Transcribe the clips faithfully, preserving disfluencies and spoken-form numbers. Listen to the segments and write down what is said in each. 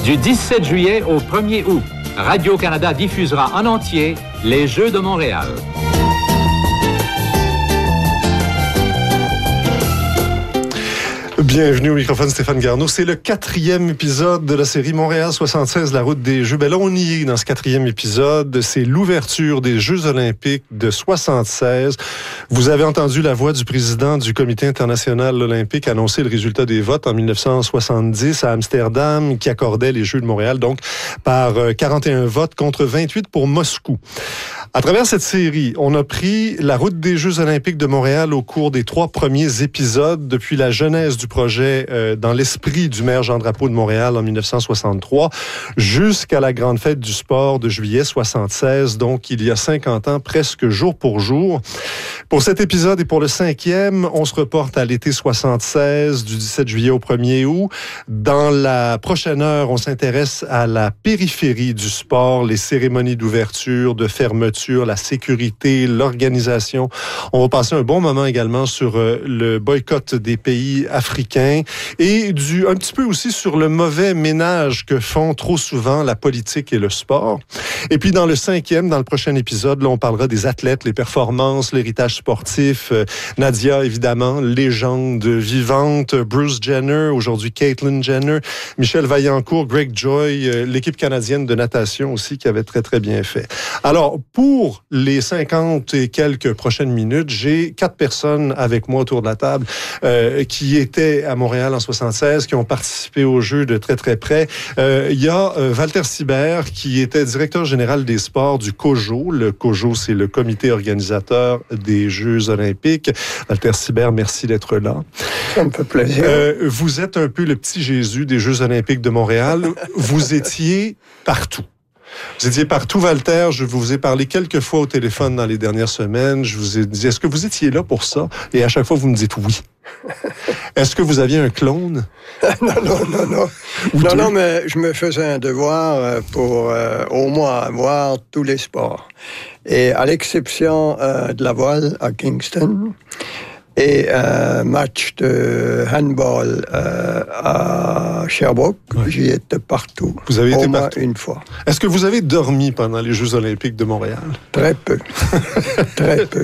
Du dix-sept juillet au premier août, Radio-Canada diffusera en entier les Jeux de Montréal. Bienvenue au microphone, Stéphane Garneau. C'est le quatrième épisode de la série Montréal soixante-seize, la route des Jeux. Ben là, on y est dans ce quatrième épisode. C'est l'ouverture des Jeux olympiques de soixante-seize. Vous avez entendu la voix du président du Comité international olympique annoncer le résultat des votes en dix-neuf cent soixante-dix à Amsterdam, qui accordait les Jeux de Montréal, donc par quarante et un votes contre vingt-huit pour Moscou. À travers cette série, on a pris la route des Jeux olympiques de Montréal au cours des trois premiers épisodes, depuis la genèse du projet euh, dans l'esprit du maire Jean Drapeau de Montréal en dix-neuf cent soixante-trois, jusqu'à la grande fête du sport de juillet soixante-seize, donc il y a cinquante ans, presque jour pour jour. Pour cet épisode et pour le cinquième, on se reporte à l'été soixante-seize, du dix-sept juillet au premier août. Dans la prochaine heure, on s'intéresse à la périphérie du sport, les cérémonies d'ouverture, de fermeture, la sécurité, l'organisation. On va passer un bon moment également sur euh, le boycott des pays africains et du, un petit peu aussi sur le mauvais ménage que font trop souvent la politique et le sport. Et puis dans le cinquième, dans le prochain épisode, là, on parlera des athlètes, les performances, l'héritage sportif. Euh, Nadia, évidemment, légende vivante. Bruce Jenner, aujourd'hui Caitlyn Jenner. Michel Vaillancourt, Greg Joy, euh, l'équipe canadienne de natation aussi qui avait très, très bien fait. Alors, pour les cinquante et quelques prochaines minutes, j'ai quatre personnes avec moi autour de la table euh, qui étaient à Montréal en soixante-seize, qui ont participé aux Jeux de très, très près. Euh, il y a euh, Walter Sibert, qui était directeur général des sports du COJO. Le COJO, c'est le comité organisateur des Jeux olympiques. Walter Sibert, merci d'être là. Ça me fait plaisir. Euh, vous êtes un peu le petit Jésus des Jeux olympiques de Montréal. Vous étiez partout. Vous étiez partout, Walter. Je vous ai parlé quelques fois au téléphone dans les dernières semaines. Je vous ai dit, est-ce que vous étiez là pour ça? Et à chaque fois, vous me dites oui. Est-ce que vous aviez un clone? non, non, non, non. non, non, mais je me faisais un devoir pour euh, au moins avoir tous les sports. Et à l'exception euh, de la voile à Kingston, et un match de handball euh, à Sherbrooke, ouais. J'y étais partout. Vous avez au été moins partout une fois. Est-ce que vous avez dormi pendant les Jeux olympiques de Montréal? Très peu. Très peu.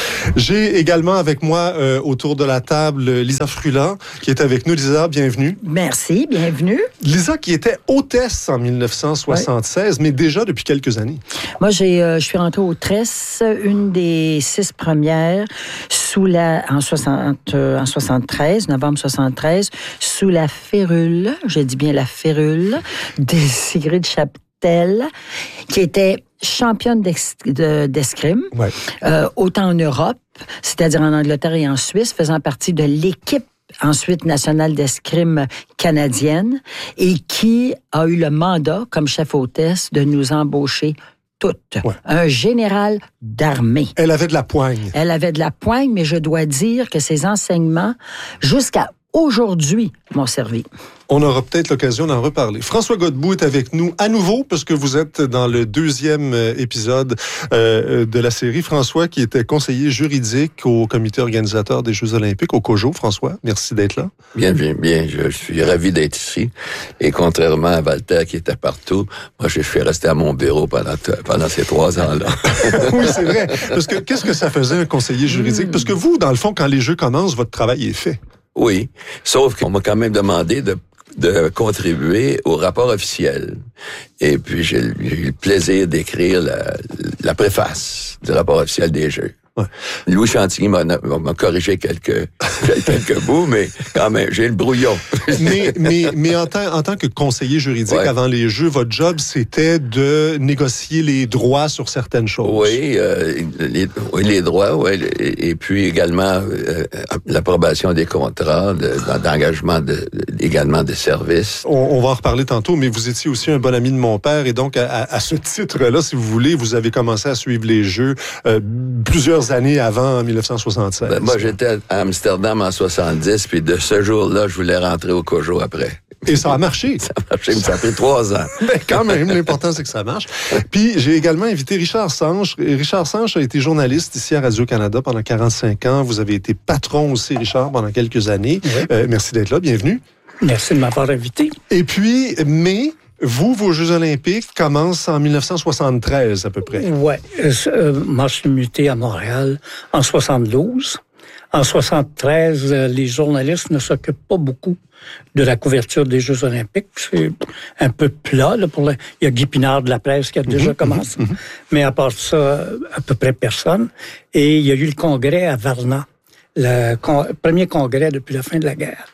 J'ai également avec moi, euh, autour de la table, Lisa Frula, qui est avec nous. Lisa, bienvenue. Merci, bienvenue. Lisa, qui était hôtesse en dix-neuf cent soixante-seize, ouais. Mais déjà depuis quelques années. Moi, j'ai, euh, je suis rentrée hôtesse, une des six premières, sous la, en, soixante, euh, en soixante-treize, novembre soixante-treize, sous la férule, je dis bien la férule, de Sigrid Chaptel, qui était championne de, d'escrime, ouais. euh, autant en Europe, c'est-à-dire en Angleterre et en Suisse, faisant partie de l'équipe ensuite nationale d'escrime canadienne, et qui a eu le mandat, comme chef hôtesse, de nous embaucher toutes. Ouais. Un général d'armée. Elle avait de la poigne. Elle avait de la poigne, mais je dois dire que ses enseignements, jusqu'à aujourd'hui, m'ont servi. On aura peut-être l'occasion d'en reparler. François Godbout est avec nous à nouveau, parce que vous êtes dans le deuxième épisode euh, de la série. François, qui était conseiller juridique au comité organisateur des Jeux olympiques, au COJO. François, merci d'être là. Bien, bien, bien. Je suis ravi d'être ici. Et contrairement à Walter, qui était partout, moi, je suis resté à mon bureau pendant, pendant ces trois ans-là. Oui, c'est vrai. Parce que qu'est-ce que ça faisait, un conseiller juridique? Parce que vous, dans le fond, quand les Jeux commencent, votre travail est fait. Oui, sauf qu'on m'a quand même demandé de de contribuer au rapport officiel. Et puis, j'ai eu le plaisir d'écrire la, la préface du rapport officiel des Jeux. Ouais. Louis Chantilly m'a, m'a corrigé quelques, quelques bouts, mais quand même, j'ai le brouillon. mais mais, mais en, tant, en tant que conseiller juridique, ouais. Avant les Jeux, votre job, c'était de négocier les droits sur certaines choses. Oui, euh, les, oui, les droits, oui. Et, et puis également euh, l'approbation des contrats, de, d'engagement de, également des services. On, on va en reparler tantôt, mais vous étiez aussi un bon ami de mon père, et donc à, à, à ce titre-là, si vous voulez, vous avez commencé à suivre les Jeux euh, plusieurs années avant dix-neuf cent soixante-seize. Ben, moi, j'étais à Amsterdam en soixante-dix, puis de ce jour-là, je voulais rentrer au COJO après. Et ça a marché. Ça a marché, mais ça a pris trois ans. Ben, quand même, l'important, c'est que ça marche. Puis, j'ai également invité Richard Sanche. Richard Sanche a été journaliste ici à Radio-Canada pendant quarante-cinq ans. Vous avez été patron aussi, Richard, pendant quelques années. Oui. Euh, merci d'être là. Bienvenue. Merci de m'avoir invité. Et puis, mais... Vous, vos Jeux olympiques commencent en dix-neuf cent soixante-treize à peu près. Oui. Euh, moi, je suis muté à Montréal en soixante-douze. En soixante-treize, les journalistes ne s'occupent pas beaucoup de la couverture des Jeux olympiques. C'est un peu plat. Là, pour la... Il y a Guy Pinard de la presse qui a déjà mmh, commencé. Mmh. Mais à part ça, à peu près personne. Et il y a eu le congrès à Varna, le con... premier congrès depuis la fin de la guerre.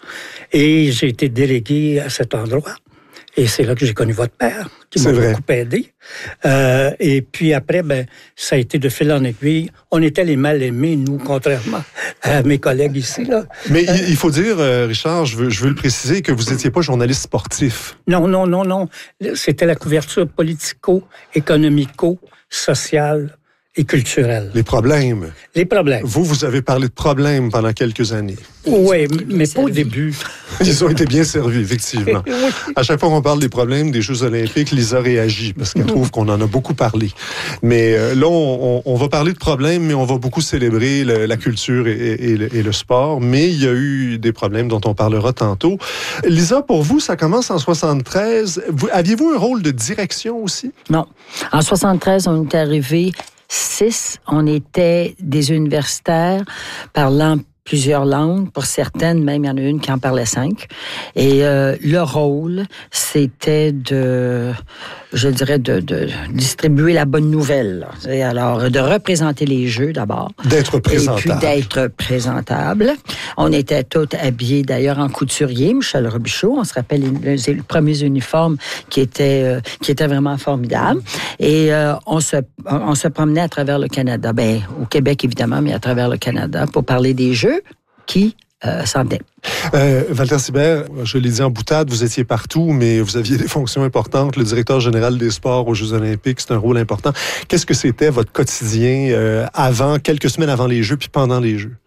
Et j'ai été délégué à cet endroit. Et c'est là que j'ai connu votre père, qui m'a beaucoup aidé. Euh, et puis après, ben, ça a été de fil en aiguille. On était les mal-aimés, nous, contrairement à mes collègues ici. Là. Mais euh, il faut dire, euh, Richard, je veux, je veux le préciser, que vous n'étiez pas journaliste sportif. Non, non, non, non. C'était la couverture politico, économico, sociale et culturelle. Les problèmes. Les problèmes. Vous, vous avez parlé de problèmes pendant quelques années. Oui, mais pas au début. Ils ont été bien servis, effectivement. Oui. À chaque fois qu'on parle des problèmes des Jeux olympiques, Lisa réagit parce qu'elle trouve qu'on en a beaucoup parlé. Mais euh, là, on, on va parler de problèmes, mais on va beaucoup célébrer le, la culture et, et, et, le, et le sport. Mais il y a eu des problèmes dont on parlera tantôt. Lisa, pour vous, ça commence en soixante-treize. Vous, aviez-vous un rôle de direction aussi? Non. En soixante-treize, on est arrivé six. On était des universitaires parlant plusieurs langues. Pour certaines, même, il y en a une qui en parlait cinq. Et euh, le rôle, c'était de, je dirais, de, de distribuer la bonne nouvelle. Et alors, de représenter les Jeux, d'abord. D'être présentable. Et puis d'être présentable. On était tous habillés, d'ailleurs, en couturier. Michel Robichaud, on se rappelle les, les premiers uniformes qui étaient, euh, qui étaient vraiment formidables. Et euh, on, se, on se promenait à travers le Canada. Ben, au Québec, évidemment, mais à travers le Canada, pour parler des Jeux qui euh, s'en venaient. Euh, Walter Sibert, je l'ai dit en boutade, vous étiez partout, mais vous aviez des fonctions importantes. Le directeur général des sports aux Jeux olympiques, c'est un rôle important. Qu'est-ce que c'était votre quotidien euh, avant, quelques semaines avant les Jeux, puis pendant les Jeux?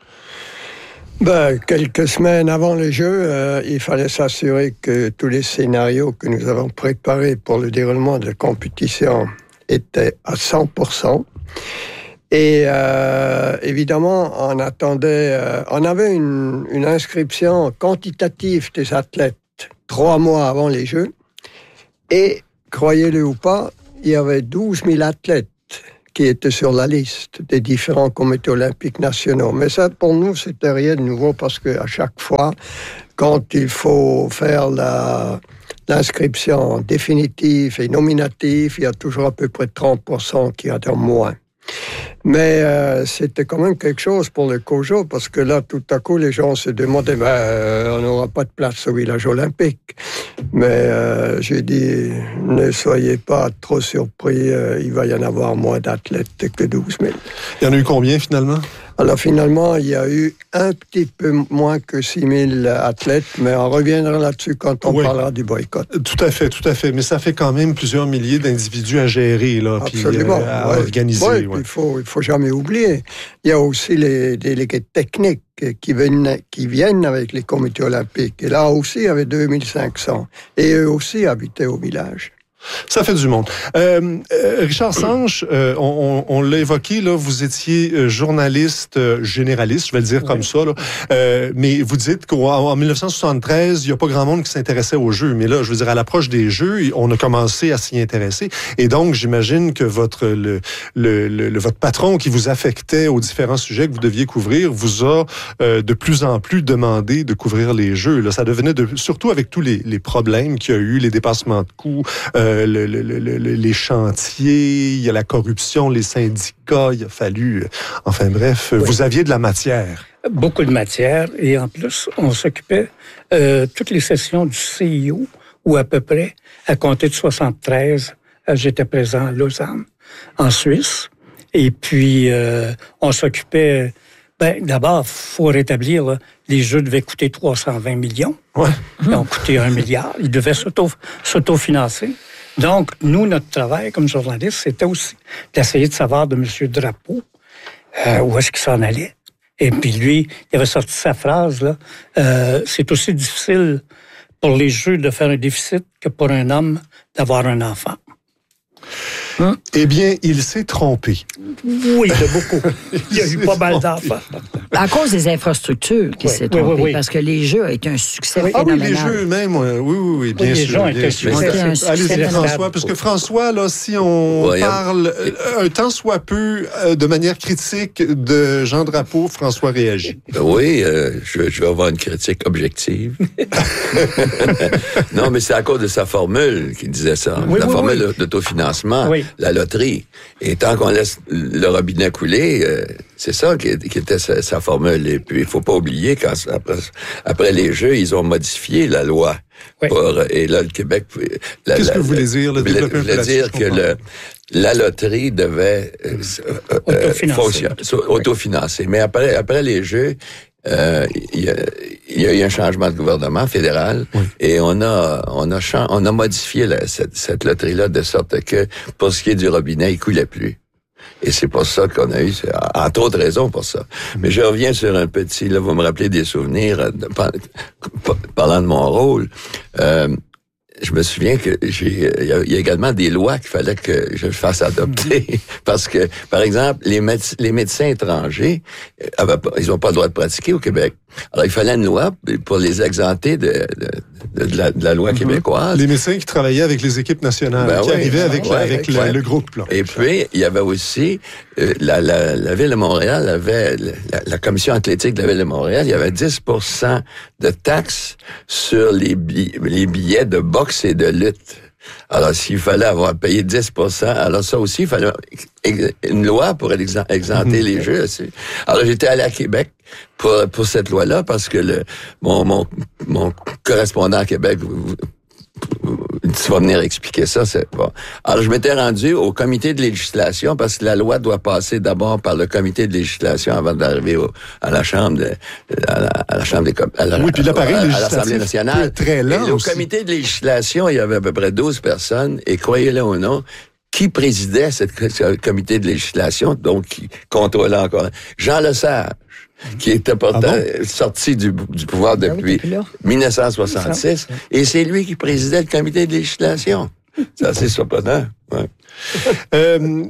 Ben, quelques semaines avant les Jeux, euh, il fallait s'assurer que tous les scénarios que nous avons préparés pour le déroulement de la compétition étaient à cent pour cent. Et euh, évidemment, on attendait, euh, on avait une, une inscription quantitative des athlètes trois mois avant les Jeux. Et, croyez-le ou pas, il y avait douze mille athlètes qui étaient sur la liste des différents comités olympiques nationaux. Mais ça, pour nous, c'était rien de nouveau parce qu'à chaque fois, quand il faut faire la, l'inscription définitive et nominative, il y a toujours à peu près trente pour cent qui adhèrent moins. Mais euh, c'était quand même quelque chose pour le COJO, parce que là, tout à coup, les gens se demandaient, ben, euh, on n'aura pas de place au village olympique. Mais euh, j'ai dit, ne soyez pas trop surpris, euh, il va y en avoir moins d'athlètes que douze mille. Il y en a eu combien, finalement? Alors, finalement, il y a eu un petit peu moins que six mille athlètes, mais on reviendra là-dessus quand on oui. parlera du boycott. Tout à fait, tout à fait. Mais ça fait quand même plusieurs milliers d'individus à gérer, là, Absolument. Puis, euh, à ouais. organiser. Ouais, ouais. Il faut, il faut jamais oublier. Il y a aussi les délégués techniques qui viennent, qui viennent avec les comités olympiques. Et là aussi, il y avait deux mille cinq cents. Et eux aussi habitaient au village. Ça fait du monde. Euh, euh, Richard Sanche, euh, on, on, on l'a évoqué, là, vous étiez journaliste euh, généraliste, je vais le dire oui. comme ça, là. Euh, mais vous dites qu'en dix-neuf cent soixante-treize, il n'y a pas grand monde qui s'intéressait aux Jeux. Mais là, je veux dire, à l'approche des Jeux, on a commencé à s'y intéresser. Et donc, j'imagine que votre le, le, le, le votre patron qui vous affectait aux différents sujets que vous deviez couvrir vous a euh, de plus en plus demandé de couvrir les Jeux. Là, ça devenait de, surtout avec tous les, les problèmes qu'il y a eu, les dépassements de coûts, euh, Le, le, le, le, les chantiers, il y a la corruption, les syndicats, il a fallu... Enfin bref, oui. vous aviez de la matière. Beaucoup de matière, et en plus, on s'occupait euh, toutes les sessions du C I O, ou à peu près, à compter de soixante-treize, euh, j'étais présent à Lausanne, en Suisse, et puis euh, on s'occupait... Ben, d'abord, il faut rétablir, là, les Jeux devaient coûter trois cent vingt millions, ouais. ils ont coûté un milliard, ils devaient s'auto, s'autofinancer. Donc, nous, notre travail comme journaliste, c'était aussi d'essayer de savoir de M. Drapeau euh, où est-ce qu'il s'en allait. Et puis lui, il avait sorti sa phrase, là, euh, c'est aussi difficile pour les Jeux de faire un déficit que pour un homme d'avoir un enfant. Hum. Eh bien, il s'est trompé. Oui, de beaucoup. Il y a eu pas mal d'enfants. À cause des infrastructures qui Oui, s'est oui, trompé, oui, oui. parce que les jeux ont été un succès Oui. Ah oui, phénoménal. les jeux eux-mêmes, oui, oui, oui, bien Oui, les sûr. gens bien étaient sûr. succès. Un succès Allez-y, phénoménal. François, parce que François, là, si on Ouais, parle euh, un tant soit peu euh, de manière critique de Jean Drapeau, François réagit. Oui, euh, je, je vais avoir une critique objective. Non, mais c'est à cause de sa formule qu'il disait ça. Oui, la oui, formule oui. d'autofinancement, Oui. la loterie. Et tant qu'on laisse le robinet couler, euh, c'est ça qui, qui était sa, sa formule. Et puis, il faut pas oublier qu'après après les Jeux, ils ont modifié la loi. Oui. Pour, et là, le Québec... la- Qu'est-ce la- que vous voulez dire? Le voulait- développer un peu voulait là-dessus, dire je que comprends. le, la loterie devait euh, euh, euh, Autofinancer. fonctionner, so- autofinancer. Mais après, après les Jeux, euh, il y a, il y a eu un changement de gouvernement fédéral et on a on a chan- on a modifié la- cette, cette loterie-là de sorte que pour ce qui est du robinet, il coulait plus. Et c'est pour ça qu'on a eu, entre autres raisons pour ça. Mais je reviens sur un petit, là, vous me rappelez des souvenirs, de, par- parlant de mon rôle. Euh, je me souviens que j'ai, il y, a, il y a également des lois qu'il fallait que je fasse adopter. Parce que, par exemple, les, méde- les médecins étrangers, euh, avaient pas, ils n'ont pas le droit de pratiquer au Québec. Alors, il fallait une loi pour les exempter de, de, de, la, de la loi québécoise. Les médecins qui travaillaient avec les équipes nationales, Ben qui oui, arrivaient avec, ouais, avec le, ouais. le groupe. Là. Et puis, il y avait aussi, euh, la, la, la Ville de Montréal avait, la, la Commission athlétique de la Ville de Montréal, il y avait dix pour cent de taxes sur les, bi- les billets de boxe et de lutte. Alors, s'il fallait avoir payé dix pour cent, alors ça aussi, il fallait ex- une loi pour exen- exempter Mm-hmm. les jeux. Aussi. Alors, j'étais allé à Québec pour, pour cette loi-là parce que le, mon, mon, mon correspondant à Québec, tu vas venir expliquer ça, c'est bon. Alors, je m'étais rendu au comité de législation parce que la loi doit passer d'abord par le comité de législation avant d'arriver au, à la chambre de, à la, à la chambre des com- à la, Oui, puis l'appareil à- à législatif l'Assemblée peut nationale. être très lent Et au aussi. comité de législation, il y avait à peu près douze personnes et croyez-le ou non, qui présidait cette, ce comité de législation, donc qui contrôlait encore? Jean Lesage, qui était pourtant Ah bon? sorti du, du pouvoir Ben oui, depuis depuis là. dix-neuf cent soixante-six, et c'est lui qui présidait le comité de législation. C'est assez surprenant. Ouais. Euh,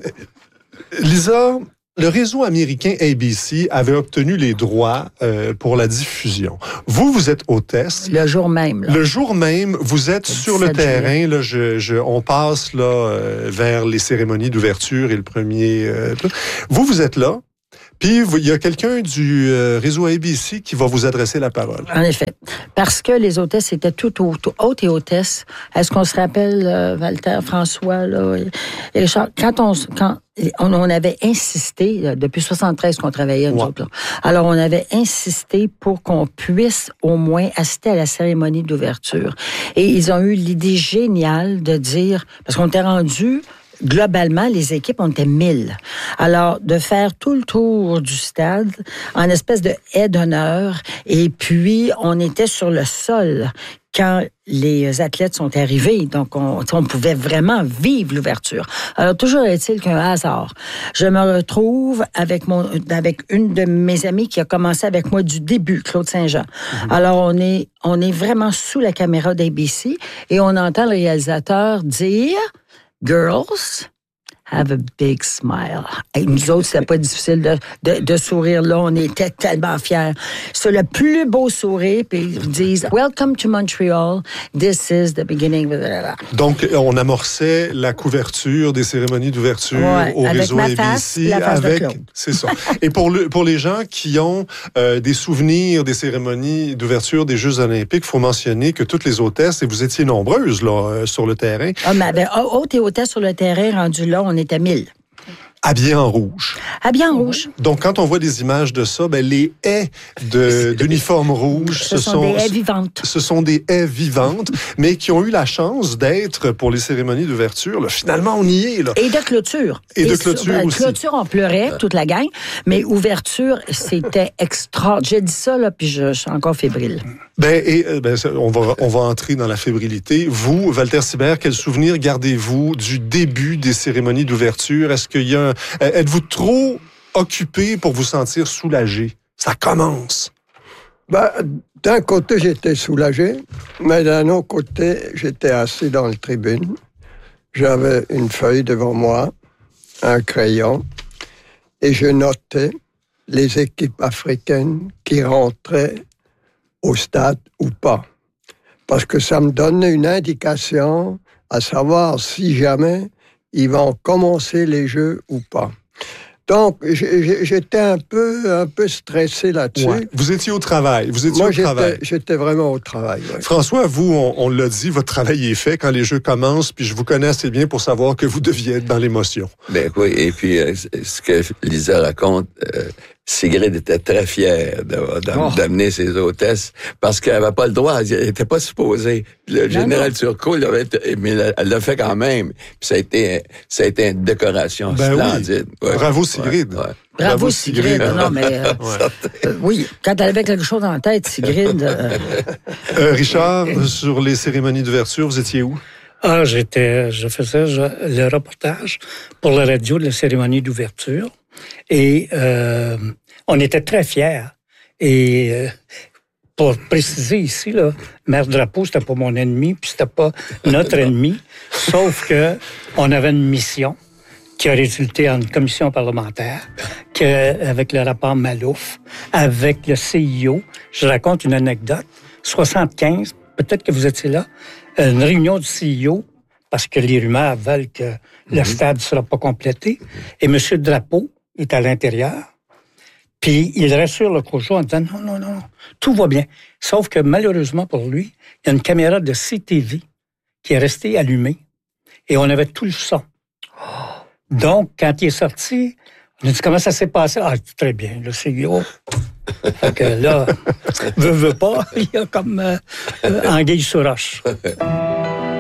Lisa, le réseau américain A B C avait obtenu les droits euh, pour la diffusion. Vous, vous êtes hôtesse. Le jour même. Là. Le jour même, vous êtes Le sur le dix-sept terrain. Là, je, je, on passe là euh, vers les cérémonies d'ouverture et le premier. Euh, vous, vous êtes là. Puis, vous- il y a quelqu'un du euh, réseau A B C qui va vous adresser la parole. En effet. Parce que les hôtesses étaient toutes hautes, hautes et hôtesses. Est-ce qu'on se rappelle, euh, Walter, François, là, et Richard, quand on, quand on, on avait insisté, là, depuis soixante-treize qu'on travaillait, nous Ouais. autres, là. Alors, on avait insisté pour qu'on puisse au moins assister à la cérémonie d'ouverture. Et ils ont eu l'idée géniale de dire, parce qu'on était rendu globalement, les équipes, on était mille. Alors, de faire tout le tour du stade en espèce de haie d'honneur, et puis on était sur le sol quand les athlètes sont arrivés, donc on, on pouvait vraiment vivre l'ouverture. Alors, toujours est-il qu'un hasard. Je me retrouve avec mon, avec une de mes amies qui a commencé avec moi du début, Claude Saint-Jean. Mm-hmm. Alors, on est, on est vraiment sous la caméra d'A B C et on entend le réalisateur dire « Girls, have a big smile. » Et nous autres, c'était pas difficile de, de, de sourire là. On était tellement fiers. C'est le plus beau sourire. Puis ils disent « Welcome to Montreal. This is the beginning. » Donc, on amorçait la couverture des cérémonies d'ouverture Ouais, au avec réseau ma A B C. face, la face de avec, Claude. c'est ça. Et pour, le, pour les gens qui ont euh, des souvenirs des cérémonies d'ouverture des Jeux olympiques, il faut mentionner que toutes les hôtesses, et vous étiez nombreuses là, euh, sur le terrain, Ah, mais ben, haute et hôtesse sur le terrain, rendu là, on était mille. habillées en rouge. Habillés en rouge. Donc, quand on voit des images de ça, ben, les haies de, d'uniformes rouges, Ce, sont, des haies vivantes. Ce sont des haies vivantes, mais qui ont eu la chance d'être pour les cérémonies d'ouverture. Là. Finalement, on y est. Là. Et de clôture. Et de sur- clôture ben, aussi. Clôture, on pleurait, toute la gang. Mais ouverture, c'était extra. J'ai dit ça, là, puis je, je suis encore fébrile. Ben, et, euh, ben, ça, on, va, on va entrer dans la fébrilité. Vous, Walter Sibert, quel souvenir gardez-vous du début des cérémonies d'ouverture? Est-ce qu'il y a un, êtes-vous trop occupé pour vous sentir soulagé? Ça commence. Ben, d'un côté, j'étais soulagé, mais d'un autre côté, j'étais assis dans le tribune. j'avais une feuille devant moi, un crayon, et je notais les équipes africaines qui rentraient au stade ou pas. Parce que ça me donnait une indication à savoir si jamais ils vont commencer les Jeux ou pas. Donc, j'étais un peu, un peu stressé là-dessus. Ouais. Vous étiez au travail. Vous étiez Moi, au travail. J'étais vraiment au travail. Ouais. François, vous, on, on l'a dit, votre travail est fait quand les Jeux commencent, puis je vous connais assez bien pour savoir que vous deviez être dans l'émotion. Ben oui, et puis euh, ce que Lisa raconte, euh, Sigrid était très fière d'amener oh. ses hôtesses parce qu'elle n'avait pas le droit, elle n'était pas supposée. Le non, général non. Turcot, mais elle l'a fait quand même. Puis ça a été, ça a été une décoration ben splendide. Oui. Ouais. Bravo Sigrid. Ouais, ouais. Bravo, Bravo Sigrid. Sigrid. Non, mais euh, ouais. euh, oui, quand elle avait quelque chose en tête, Sigrid. Euh... Euh, Richard, sur les cérémonies d'ouverture, vous étiez où? Ah, j'étais, je faisais je, le reportage pour la radio de la cérémonie d'ouverture. Et euh, on était très fiers. Et euh, pour préciser ici, là, Maire Drapeau, c'était pas mon ennemi, puis c'était pas notre ennemi, sauf que on avait une mission qui a résulté en une commission parlementaire, que, avec le rapport Malouf, avec le C I O. Je raconte une anecdote. soixante-quinze, peut-être que vous étiez là, une réunion du C I O, parce que les rumeurs veulent que mm-hmm. le stade ne sera pas complété, et M. Drapeau est à l'intérieur, puis il rassure le Cojo en disant non, non, non, tout va bien. Sauf que malheureusement pour lui, il y a une caméra de C T V qui est restée allumée et on avait tout le son. Donc, quand il est sorti, on a dit comment ça s'est passé? Ah, très bien, le C I O. Fait que là, veut, veut pas, il y a comme euh, anguille sur roche.